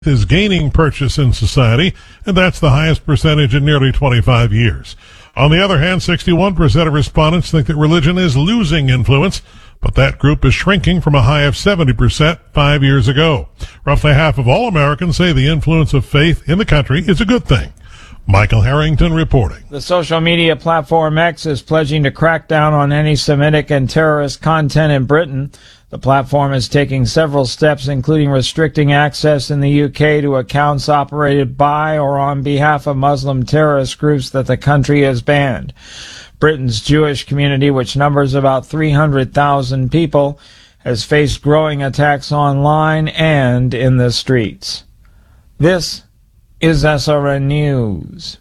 is gaining purchase in society, and that's the highest percentage in nearly 25 years. On the other hand, 61% of respondents think that religion is losing influence, but that group is shrinking from a high of 70% 5 years ago. Roughly half of all Americans say the influence of faith in the country is a good thing. Michael Harrington reporting. The social media platform X is pledging to crack down on anti-Semitic and terrorist content in Britain. The platform is taking several steps, including restricting access in the UK to accounts operated by or on behalf of Muslim terrorist groups that the country has banned. Britain's Jewish community, which numbers about 300,000 people, has faced growing attacks online and in the streets. This is SRN News.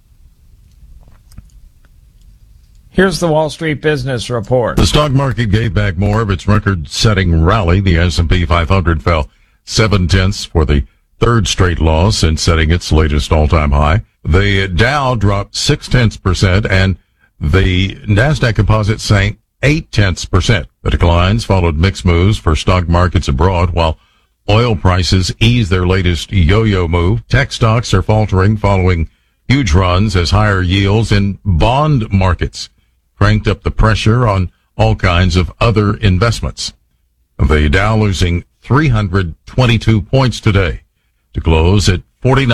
Here's the Wall Street Business Report. The stock market gave back more of its record-setting rally. The S&P 500 fell 0.7 for the third straight loss since setting its latest all-time high. The Dow dropped 0.6%, and the Nasdaq Composite sank 0.8%. The declines followed mixed moves for stock markets abroad, while oil prices eased their latest yo-yo move. Tech stocks are faltering following huge runs as higher yields in bond markets cranked up the pressure on all kinds of other investments. The Dow losing 322 points today to close at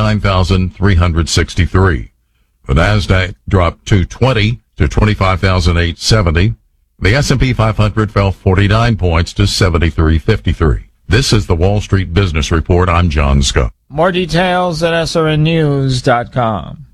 49,363. The Nasdaq dropped 220 to 25,870. The S&P 500 fell 49 points to 73.53. This is the Wall Street Business Report. I'm John Scott. More details at srnnews.com.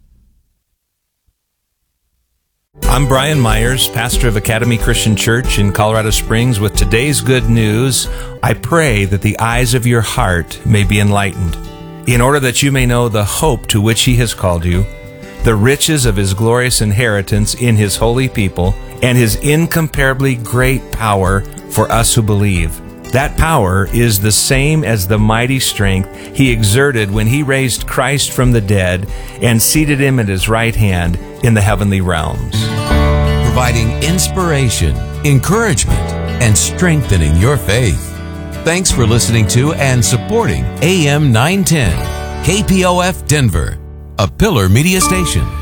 I'm Brian Myers, pastor of Academy Christian Church in Colorado Springs. With today's good news, I pray that the eyes of your heart may be enlightened, in order that you may know the hope to which He has called you, the riches of His glorious inheritance in His holy people, and His incomparably great power for us who believe. That power is the same as the mighty strength He exerted when He raised Christ from the dead and seated Him at His right hand in the heavenly realms. Providing inspiration, encouragement, and strengthening your faith. Thanks for listening to and supporting AM 910, KPOF Denver, a Pillar Media Station.